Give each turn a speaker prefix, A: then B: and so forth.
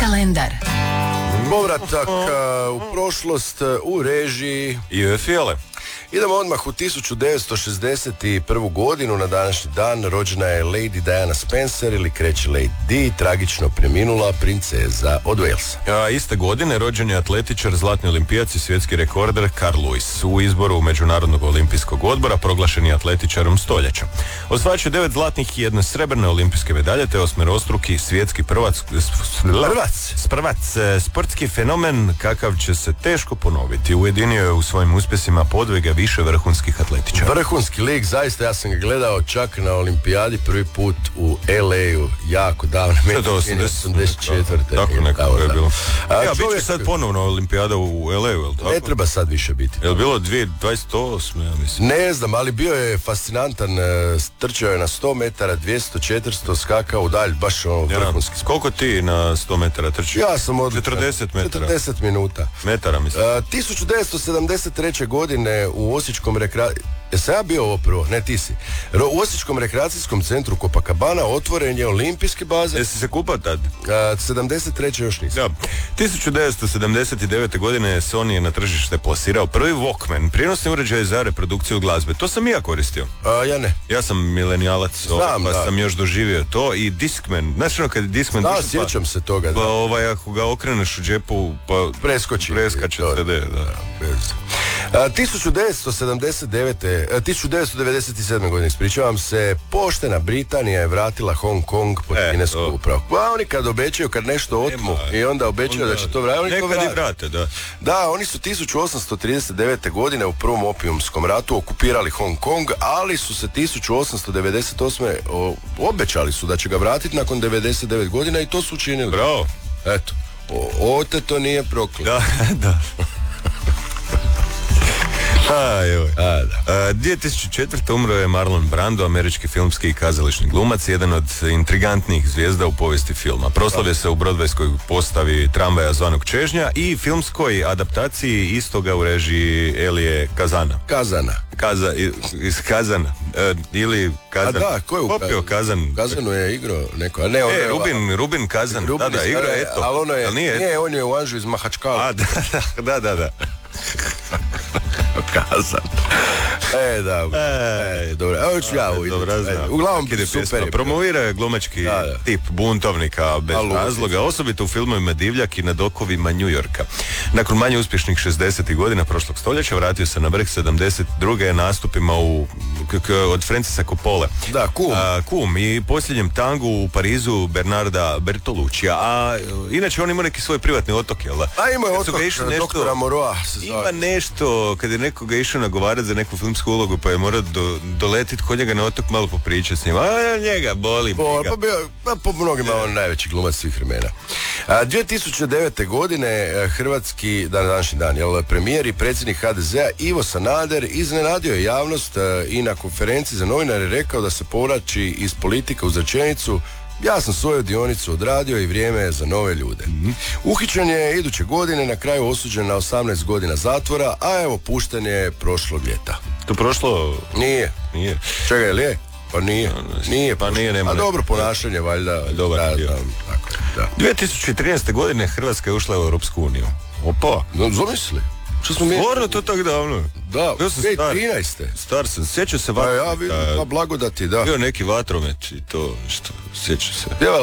A: kalendar.
B: Povratak u prošlost u režiji
C: i Fijele.
B: Idemo odmah u 1961. godinu. Na današnji dan rođena je Lady Diana Spencer ili kreće Lady Di, tragično preminula princeza od Walesa.
C: Iste godine rođen je atletičar, zlatni olimpijac i svjetski rekorder Carl Lewis. U izboru Međunarodnog olimpijskog odbora proglašen je atletičarom stoljeća. Osvajač je 9 zlatnih i 1 srebrne olimpijske medalje te osmerostruki svjetski prvac. Sportski fenomen kakav će se teško ponoviti. Ujedinio je u svojim uspjesima podvige više vrhunskih atletičara.
B: Vrhunski lik, zaista ja sam ga gledao čak na olimpijadi prvi put u LA-u, jako davno.
C: 84. Tako nekako je bilo. Bit će sad ponovno olimpijada u LA-u, je li tako?
B: Ne treba sad više biti.
C: Je li bilo 2028. ja mislim?
B: Ne znam, ali bio je fascinantan, trčao je na 100 metara, 200, 400, skakao u dalj, baš vrhunski.
C: Koliko ti na 100 metara trčiš?
B: Ja sam od
C: 40 metara.
B: 40 minuta.
C: Metara mislim.
B: 1973. godine u Osječkom Jesam ja bio ovo prvo? Ne, ti si. U Osječkom rekreacijskom centru Copacabana otvoren je olimpijski bazen.
C: Jesi se kupao tad?
B: 73. još nisam.
C: Da. 1979. godine Sony je na tržište plasirao prvi Walkman, prijenosni uređaj za reprodukciju glazbe. To sam i ja koristio.
B: Ja ne.
C: Ja sam milenijalac, pa sam još doživio to. I Discman. Znaš ono kad je Discman...
B: Da, sjećam se toga. Da.
C: Pa ako ga okreneš u džepu, pa preskače CD. Da.
B: 1997. godine, ispričavam se, poštena Britanija je vratila Hong Kong pod kinesku upravu. Pa oni kad obećaju, kad nešto otmu i onda obećaju da će to vratiti,
C: nekad i vrate, da.
B: Da, oni su 1839. godine u prvom opijumskom ratu okupirali Hong Kong, ali su se 1898. Obećali su da će ga vratiti nakon 99 godina i to su učinili.
C: Bravo.
B: Eto, ote to nije proklet.
C: Da. 2004. umro je Marlon Brando, američki filmski i kazališni glumac, jedan od intrigantnijih zvijezda u povijesti filma. Proslavio se u brodvejskoj postavi Tramvaja zvanog Čežnja i filmskoj adaptaciji istoga u režiji Elije Kazana. Iz Kazana. Ili Kazan.
B: A da, ko je u
C: Kazan?
B: Kazanu je igrao neko. A ne,
C: Rubin Kazan.
B: Rubin,
C: da, igra je to.
B: Ali ono je, nije, on je u Anžu iz Mahačkala.
C: Da.
B: Kazan. Dobro. Evo ću ja uglavnom super.
C: Promovira je glumački tip buntovnika bez razloga, osobito u filmovima Divljak i Na dokovima New Yorka. Nakon manje uspješnih 60. godina prošlog stoljeća vratio se na vrh 72. nastupima od Francisa Coppole.
B: Da,
C: Kum i posljednjem tangu u Parizu Bernarda Bertoluccija. A inače on ima neki svoj privatni otok, jel da?
B: A ima je otok doktora Moroa.
C: Ima nešto, kad je nekoga išao nagovarati za neku filmsku ulogu, pa je morao doletiti kod njega na otok, malo popričati s njima. A njega boli.
B: Po mnogima on najveći glumac svih vremena. 2009. godine hrvatski današnji dan, premijer i predsjednik HDZ-a Ivo Sanader iznenadio je javnost i na konferenciji za novinare rekao da se povlači iz politike uz rečenicu: ja sam svoju dionicu odradio i vrijeme je za nove ljude. Uhićen je iduće godine, na kraju osuđen na 18 godina zatvora, a evo pušten je prošlog ljeta.
C: To prošlo?
B: Nije. Čega je li? Pa nije.
C: Nema.
B: A dobro ponašanje, valjda.
C: Dobar.
B: Da.
C: 2013. godine Hrvatska je ušla u Europsku uniju. Opa.
B: Zamisli. Što smo mi...
C: Stvarno to tako davno?
B: Da, 2013.
C: Star sam, sjećam se
B: vatromet. Ja vidim, blagodati, da.
C: Bio neki vatromet i to, što, sjećam se.